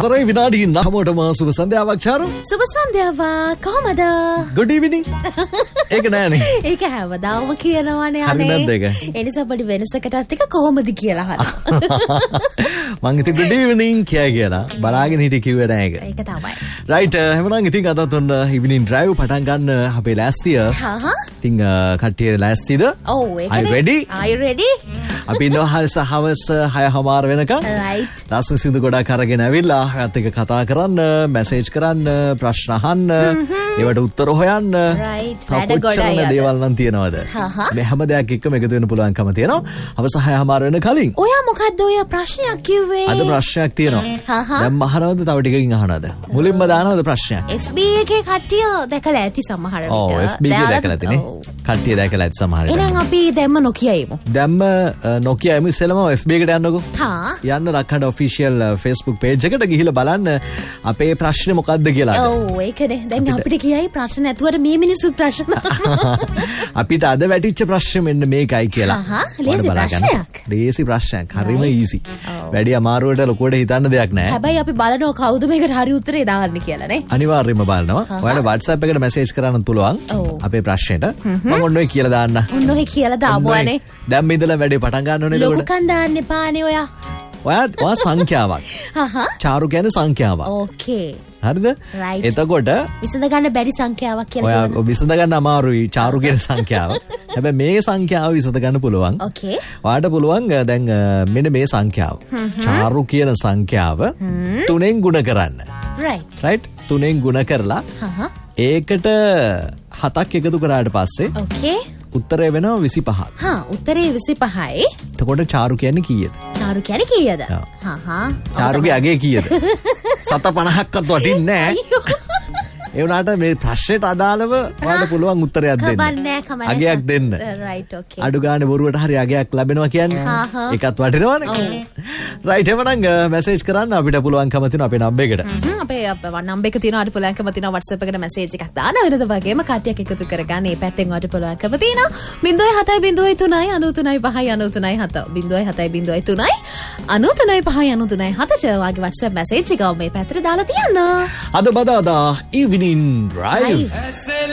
4 විනාඩි 9ටම සුබ සන්ධ්‍යාවක් චාරු. සුබ සන්ධ්‍යාවක් කොහමද? Good evening. ඒක නෑනේ. ඒක හැමදාම කියනවනේ අනේ. හරි නැද්ද ඒක? ඒ නිසා පොඩි වෙනසකටත් එක කොහමද කියලා අහනවා. මං ඉතින් good evening කියලා බලාගෙන හිටිය කිව්වේ නෑ ඒක. ඒක තමයි. Right එහෙනම් ඉතින් අදත් ඔන්න evening drive පටන් ගන්න අපේ ලෑස්තිය. ඉතින් කට්ටිය ලෑස්තිද? ඔව් ඒකනේ. Are you ready? Are you ready? අපි ඉන්නවා හවස 6:00 වෙනකන්. Right. ලස්සන සින්දු ගොඩක් අරගෙන ඇවිල්ලා ඔයත් එක්ක කතා කරන්න, මැසේජ් කරන්න, ප්‍රශ්න අහන්න, ඒවට උත්තර හොයන්න. Right. කොච්චර දේවල් නම් තියෙනවද? මේ හැම දෙයක් එක්කම එකතු වෙන්න පුළුවන්කම තියෙනවා. හවස 6:00 වෙන කලින්. ඔයා මොකද්ද ඔය ප්‍රශ්නයක් කිව්වේ? අද ප්‍රශ්නයක් තියෙනවා. දැන් අහනවද? තව ටිකකින් අහනවද? මුලින්ම දානවද ප්‍රශ්නයක්? FB එකේ කට්ටිය දැකලා ඇති සමහර විට. ඔව් FB එකේ දැකලා තිනේ. කට්ටිය දැකලා ඇති සමහර විට. එහෙනම් අපි දැම්ම නොකියයිමු. දැම්ම නොකියයිමු ඉස්සෙල්ලාම FB එකට යන්නකෝ. යන්න රක්කඩ ඔෆිෂියල් Facebook page එකට ගිහිල්ලා බලන්න අපේ ප්‍රශ්නේ මොකක්ද කියලා. ඔව් ඒකනේ. දැන් අපිට කියයි ප්‍රශ්න නැතුවට මේ මිනිස්සු ප්‍රශ්න. අපිට අද වැටිච්ච ප්‍රශ්නේ මෙන්න මේකයි කියලා. ලේසි ප්‍රශ්නයක්. ලේසි ප්‍රශ්නයක්. හරිම easy. වැඩි අමාරුවට ලොකුවට හිතන්න දෙයක් නැහැ. හැබැයි අපි බලනවා කවුද මේකට හරි උත්තරේ දාන්න කියලා නේ. අනිවාර්යයෙන්ම බලනවා. ඔයාලා WhatsApp එකට මැසේජ් කරන්නත් පුළුවන් අපේ ප්‍රශ්නෙට. මම ඔන්න ඔය කියලා දාන්න. ඔන්න ඔය කියලා දාමුවනේ. දැන් මේ ඉඳලා වැඩේ පටන් ගන්න ඕනේ එතකොට. ලොකු කන් දාන්න එපානේ ඔයා. ඔයා සංඛ්‍යාවක්. චාරු කියන්නේ සංඛ්‍යාවක්. ඕකේ. හරිද? එතකොට විසඳ ගන්න බැරි සංඛ්‍යාවක් කියලා කියනවා. ඔයා විසඳ ගන්න අමාරුයි චාරු කියන සංඛ්‍යාව. හැබැයි මේ සංඛ්‍යාව විසඳ ගන්න පුළුවන්. ඕකේ. ඔයාට පුළුවන් දැන් මෙන්න මේ සංඛ්‍යාව. චාරු කියන සංඛ්‍යාව 3ෙන් ගුණ කරන්න. right 3ෙන් ගුණ කරලා ඒකට 7ක් එකතු කරාට පස්සේ ඕකේ උත්තරය වෙනවා 25ක්. උත්තරේ 25යි. එතකොට චාරු කියන්නේ කීයද? චාරු කියන්නේ කීයද? චාරුගේ අගේ කීයද? 750ක්වත් වටින්නේ නැහැ. ඒ වුණාට මේ ප්‍රශ්නෙට අදාළව ඔයාලට පුළුවන් උත්තරයක් දෙන්න. අගයක් දෙන්න. right okay. අඩු ගානේ බොරුවට හරි අගයක් ලැබෙනවා කියන්නේ. ඒකත් වටිනවනේ. right එවනම් මැසේජ් කරන්න අපිට පුළුවන්කම තියෙනවා අපේ නම්බර් එකට. අපේ නම්බර් එක තියෙනවා අපිට පුළුවන්කම තියෙනවා WhatsApp එකට මැසේජ් එකක් දාන්න වෙනද වගේම කට්ටියක් එකතු කරගන්න. මේ පැත්තෙන් ඔයාලට පුළුවන්කම තියෙනවා 0703 93 වාගේ WhatsApp මැසේජ් එක මේ පැත්තට දාලා තියන්න. අද බදාදා evening drive.